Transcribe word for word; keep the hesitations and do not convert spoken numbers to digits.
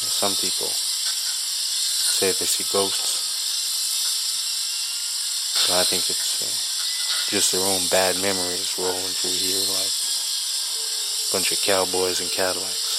Some people say they see ghosts, but I think it's uh, just their own bad memories rolling through here like a bunch of cowboys and Cadillacs.